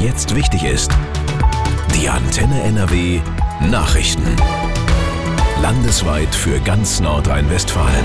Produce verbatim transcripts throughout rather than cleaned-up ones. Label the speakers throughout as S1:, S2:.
S1: jetzt wichtig ist. Die Antenne N R W Nachrichten. Landesweit für ganz Nordrhein-Westfalen.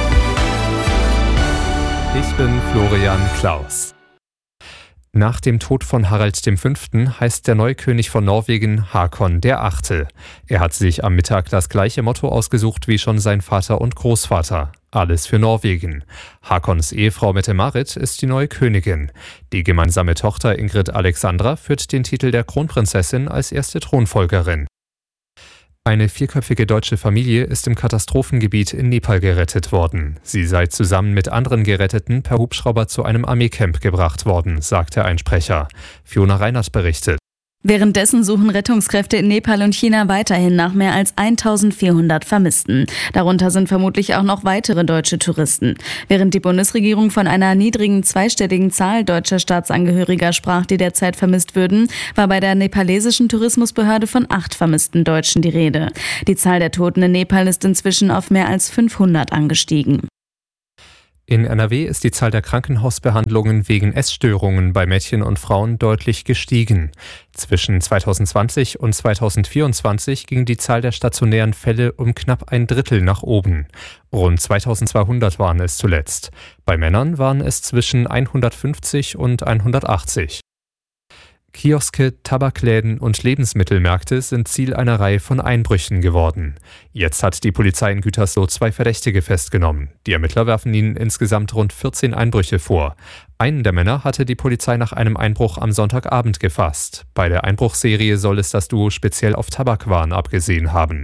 S2: Ich bin Florian Klaus. Nach dem Tod von Harald V. heißt der neue König von Norwegen Håkon der Achte. Er hat sich am Mittag das gleiche Motto ausgesucht wie schon sein Vater und Großvater. Alles für Norwegen. Håkons Ehefrau Mette-Marit ist die neue Königin. Die gemeinsame Tochter Ingrid Alexandra führt den Titel der Kronprinzessin als erste Thronfolgerin. Eine vierköpfige deutsche Familie ist im Katastrophengebiet in Nepal gerettet worden. Sie sei zusammen mit anderen Geretteten per Hubschrauber zu einem Armeecamp gebracht worden, sagte ein Sprecher. Fiona Reinert berichtet.
S3: Währenddessen suchen Rettungskräfte in Nepal und China weiterhin nach mehr als eintausendvierhundert Vermissten. Darunter sind vermutlich auch noch weitere deutsche Touristen. Während die Bundesregierung von einer niedrigen zweistelligen Zahl deutscher Staatsangehöriger sprach, die derzeit vermisst würden, war bei der nepalesischen Tourismusbehörde von acht vermissten Deutschen die Rede. Die Zahl der Toten in Nepal ist inzwischen auf mehr als fünfhundert angestiegen.
S2: In N R W ist die Zahl der Krankenhausbehandlungen wegen Essstörungen bei Mädchen und Frauen deutlich gestiegen. Zwischen zweitausendzwanzig und zweitausendvierundzwanzig ging die Zahl der stationären Fälle um knapp ein Drittel nach oben. Rund zweitausendzweihundert waren es zuletzt. Bei Männern waren es zwischen hundertfünfzig und hundertachtzig. Kioske, Tabakläden und Lebensmittelmärkte sind Ziel einer Reihe von Einbrüchen geworden. Jetzt hat die Polizei in Gütersloh zwei Verdächtige festgenommen. Die Ermittler werfen ihnen insgesamt rund vierzehn Einbrüche vor. Einen der Männer hatte die Polizei nach einem Einbruch am Sonntagabend gefasst. Bei der Einbruchserie soll es das Duo speziell auf Tabakwaren abgesehen haben.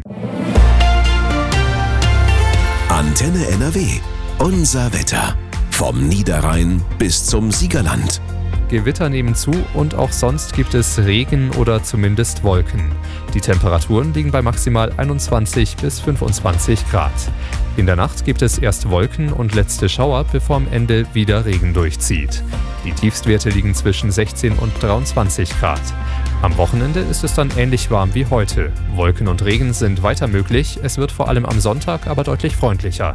S1: Antenne N R W. Unser Wetter. Vom Niederrhein bis zum Siegerland.
S2: Gewitter nehmen zu und auch sonst gibt es Regen oder zumindest Wolken. Die Temperaturen liegen bei maximal einundzwanzig bis fünfundzwanzig Grad. In der Nacht gibt es erst Wolken und letzte Schauer, bevor am Ende wieder Regen durchzieht. Die Tiefstwerte liegen zwischen sechzehn und dreiundzwanzig Grad. Am Wochenende ist es dann ähnlich warm wie heute. Wolken und Regen sind weiter möglich, es wird vor allem am Sonntag aber deutlich freundlicher.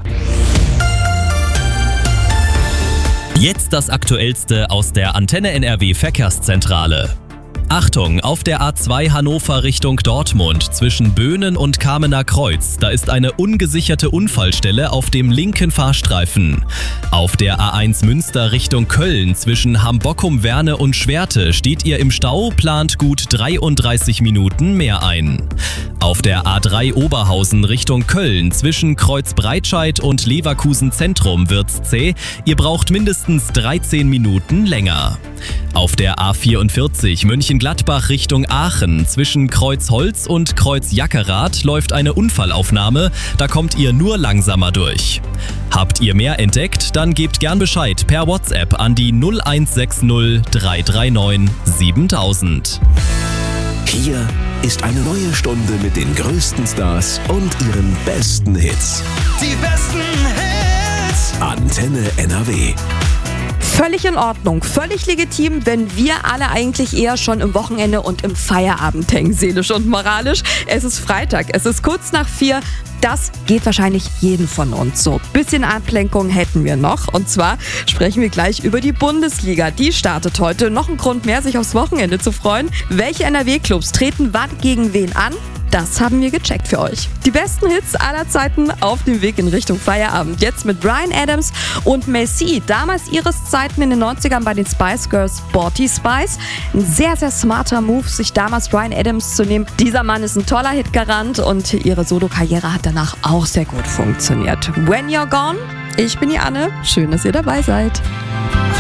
S4: Jetzt das Aktuellste aus der Antenne N R W Verkehrszentrale. Achtung, auf der A zwei Hannover Richtung Dortmund zwischen Böhnen und Kamener Kreuz, da ist eine ungesicherte Unfallstelle auf dem linken Fahrstreifen. Auf der A eins Münster Richtung Köln zwischen Hambockum-Werne und Schwerte steht ihr im Stau, plant gut dreiunddreißig Minuten mehr ein. Auf der A drei Oberhausen Richtung Köln zwischen Kreuzbreitscheid und Leverkusen Zentrum wird's zäh, ihr braucht mindestens dreizehn Minuten länger. Auf der A vierundvierzig Mönchengladbach Richtung Aachen zwischen Kreuzholz und Kreuzjackerath läuft eine Unfallaufnahme, da kommt ihr nur langsamer durch. Habt ihr mehr entdeckt, dann gebt gern Bescheid per WhatsApp an die null eins sechs null drei drei neun siebentausend.
S1: Hier ist eine neue Stunde mit den größten Stars und ihren besten Hits.
S5: Die besten Hits!
S1: Antenne N R W.
S6: Völlig in Ordnung, völlig legitim, wenn wir alle eigentlich eher schon im Wochenende und im Feierabend hängen, seelisch und moralisch. Es ist Freitag, es ist kurz nach vier. Das geht wahrscheinlich jeden von uns so. Bisschen Ablenkung hätten wir noch. Und zwar sprechen wir gleich über die Bundesliga. Die startet heute. Noch ein Grund mehr, sich aufs Wochenende zu freuen. Welche N R W-Clubs treten wann gegen wen an? Das haben wir gecheckt für euch. Die besten Hits aller Zeiten auf dem Weg in Richtung Feierabend. Jetzt mit Bryan Adams und Macy. Damals ihres Zeiten in den neunzigern bei den Spice Girls, Sporty Spice. Ein sehr, sehr smarter Move, sich damals Bryan Adams zu nehmen. Dieser Mann ist ein toller Hitgarant und ihre Solo-Karriere hat danach auch sehr gut funktioniert. When You're Gone, ich bin die Anne. Schön, dass ihr dabei seid.